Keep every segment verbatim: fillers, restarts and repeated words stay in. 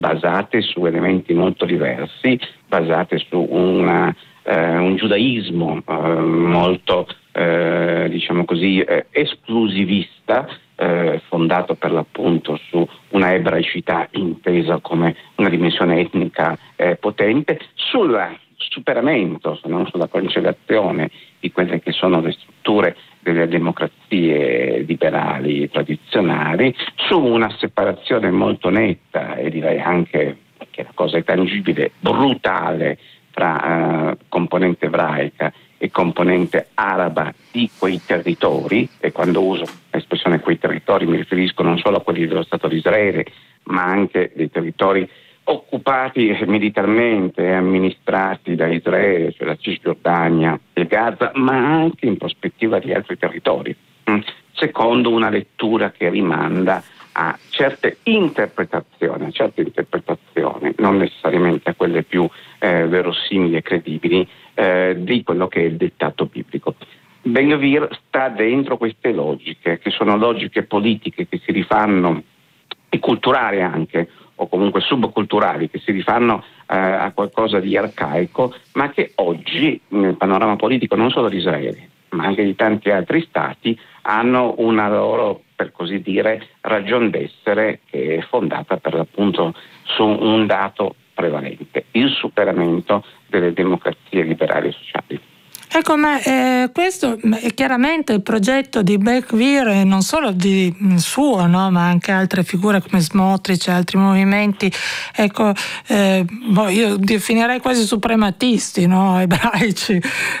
basate su elementi molto diversi, basate su una, eh, un giudaismo eh, molto eh, diciamo così eh, esclusivista, eh, fondato per l'appunto su una ebraicità intesa come una dimensione etnica eh, potente, sul superamento, se non sulla cancellazione di quelle che sono le strutture delle democrazie liberali tradizionali, su una separazione molto netta e direi anche, che la cosa è tangibile, brutale tra eh, componente ebraica e componente araba di quei territori, e quando uso l'espressione quei territori mi riferisco non solo a quelli dello Stato di Israele, ma anche dei territori occupati militarmente e amministrati da Israele, cioè la Cisgiordania e Gaza, ma anche in prospettiva di altri territori, secondo una lettura che rimanda a certe interpretazioni, a certe interpretazioni, non necessariamente a quelle più eh, verosimili e credibili, eh, di quello che è il dettato biblico. Ben Gvir sta dentro queste logiche, che sono logiche politiche che si rifanno, e culturali anche, o comunque subculturali, che si rifanno eh, a qualcosa di arcaico, ma che oggi nel panorama politico non solo di Israele, ma anche di tanti altri stati, hanno una loro, per così dire, ragion d'essere, che è fondata per l'appunto su un dato prevalente: il superamento delle democrazie liberali e sociali. Ecco, ma eh, questo è chiaramente il progetto di Ben Gvir, e non solo di suo, no, ma anche altre figure come Smotrich e altri movimenti, ecco, eh, boh, io definirei quasi suprematisti, no, ebraici,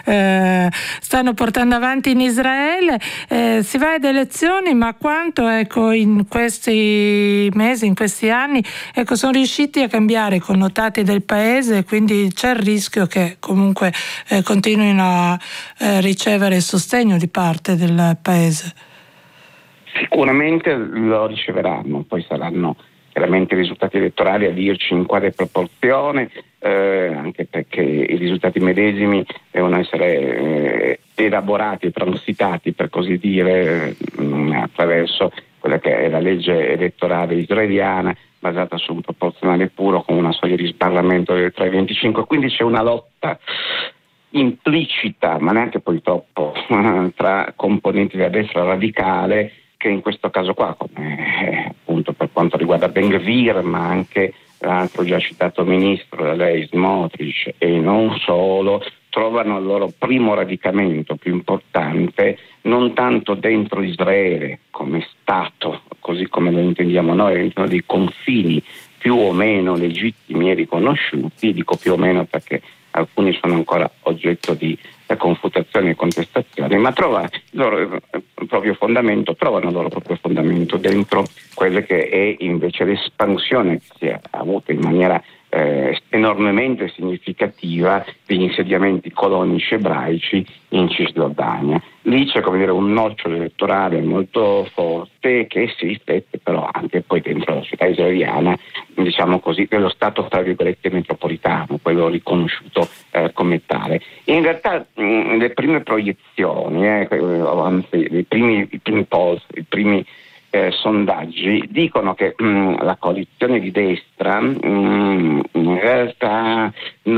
eh, stanno portando avanti in Israele. Eh, si va ad elezioni, ma quanto, ecco, in questi mesi, in questi anni, ecco, sono riusciti a cambiare i connotati del paese, quindi c'è il rischio che comunque eh, continuino a Eh, ricevere il sostegno di parte del paese. Sicuramente lo riceveranno, poi saranno chiaramente i risultati elettorali a dirci in quale proporzione, eh, anche perché i risultati medesimi devono essere eh, elaborati e transitati, per così dire, eh, attraverso quella che è la legge elettorale israeliana, basata su un proporzionale puro con una soglia di sbarramento del tre virgola venticinque, quindi c'è una lotta implicita, ma neanche poi troppo, tra componenti della destra radicale, che in questo caso qua, come appunto per quanto riguarda Ben Gvir, ma anche l'altro già citato ministro da lei, Smotrich, e non solo, trovano il loro primo radicamento più importante non tanto dentro Israele come Stato, così come lo intendiamo noi, all'interno dei confini più o meno legittimi e riconosciuti, dico più o meno perché alcuni sono ancora oggetto di eh, confutazione e contestazione, ma trova il loro eh, proprio fondamento, trovano il loro proprio fondamento dentro quelle che è invece l'espansione che si è avuta in maniera eh, enormemente significativa degli insediamenti colonici ebraici in Cisgiordania. Lì c'è, come dire, un nocciolo elettorale molto forte che si riflette però anche poi dentro la società israeliana, diciamo così, dello stato tra virgolette metropolitano, quello riconosciuto eh, come tale. In realtà mh, le prime proiezioni, eh, anzi i primi, i primi polls, i primi eh, sondaggi dicono che mh, la coalizione di destra mh, in realtà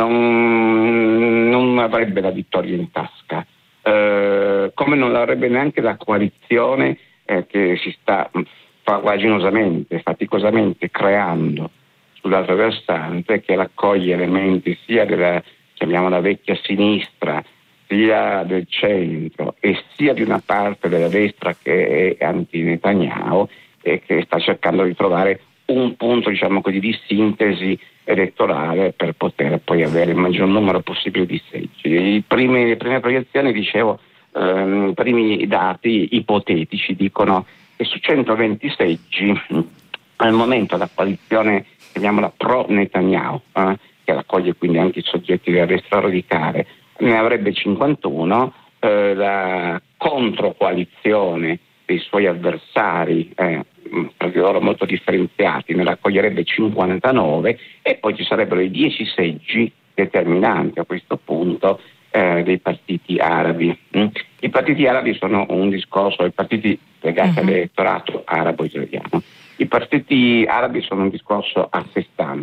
non, non avrebbe la vittoria in tasca. Uh, come non avrebbe neanche la coalizione eh, che si sta farraginosamente, faticosamente creando sull'altro versante, che raccoglie elementi sia della, chiamiamola vecchia sinistra, sia del centro e sia di una parte della destra che è anti-Netanyahu e che sta cercando di trovare un punto, diciamo così, di sintesi elettorale per poter poi avere il maggior numero possibile di seggi. I primi, le prime proiezioni, dicevo, ehm, i primi dati ipotetici dicono che su centoventi seggi al momento la coalizione, chiamiamola pro-Netanyahu, eh, che raccoglie quindi anche i soggetti della destra radicale, ne avrebbe cinquantuno, eh, la controcoalizione dei suoi avversari, eh, tra di loro molto differenziati, ne raccoglierebbe cinquantanove, e poi ci sarebbero i dieci seggi determinanti a questo punto eh, dei partiti arabi. Mm? I partiti arabi sono un discorso, i partiti legati uh-huh. all'elettorato arabo-israeliano. I I partiti arabi sono un discorso a sé stante.